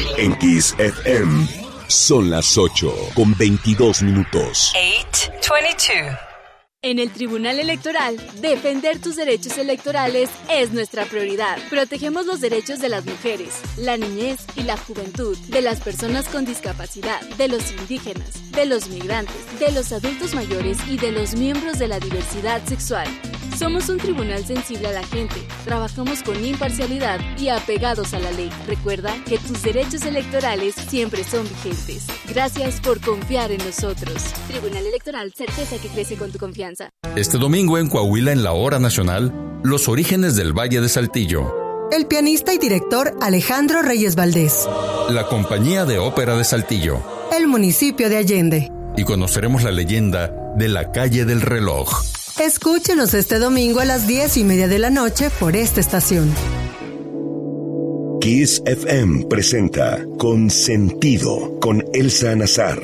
En Kiss FM son las 8:22. 8:22. En el Tribunal Electoral, defender tus derechos electorales es nuestra prioridad. Protegemos los derechos de las mujeres, la niñez y la juventud, de las personas con discapacidad, de los indígenas, de los migrantes, de los adultos mayores y de los miembros de la diversidad sexual. Somos un tribunal sensible a la gente, trabajamos con imparcialidad y apegados a la ley. Recuerda que tus derechos electorales siempre son vigentes. Gracias por confiar en nosotros. Tribunal Electoral, certeza que crece con tu confianza. Este domingo en Coahuila, en la Hora Nacional, los orígenes del Valle de Saltillo. El pianista y director Alejandro Reyes Valdés. La Compañía de Ópera de Saltillo. El municipio de Allende. Y conoceremos la leyenda de la Calle del Reloj. Escúchenos este domingo a las 10:30 de la noche por esta estación. Kiss FM presenta Consentido con Elsa Nazar.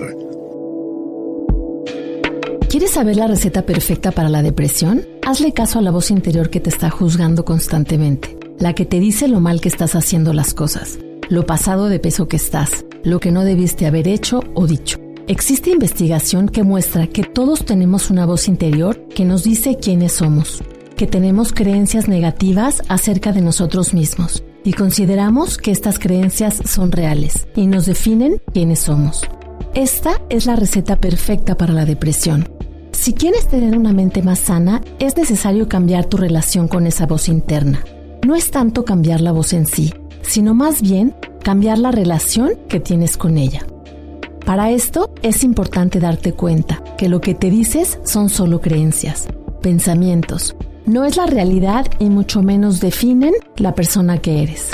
¿Quieres saber la receta perfecta para la depresión? Hazle caso a la voz interior que te está juzgando constantemente, la que te dice lo mal que estás haciendo las cosas, lo pasado de peso que estás, lo que no debiste haber hecho o dicho. Existe investigación que muestra que todos tenemos una voz interior que nos dice quiénes somos, que tenemos creencias negativas acerca de nosotros mismos y consideramos que estas creencias son reales y nos definen quiénes somos. Esta es la receta perfecta para la depresión. Si quieres tener una mente más sana, es necesario cambiar tu relación con esa voz interna. No es tanto cambiar la voz en sí, sino más bien cambiar la relación que tienes con ella. Para esto es importante darte cuenta que lo que te dices son solo creencias, pensamientos. No es la realidad y mucho menos definen la persona que eres.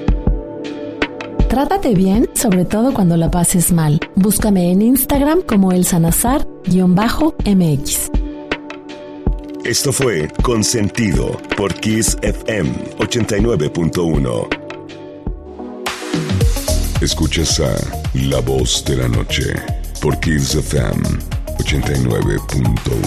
Trátate bien, sobre todo cuando la pases mal. Búscame en Instagram como elsanazar_mx. Esto fue Consentido por Kiss FM 89.1. Escuchas a La Voz de la Noche por Kiss FM 89.1.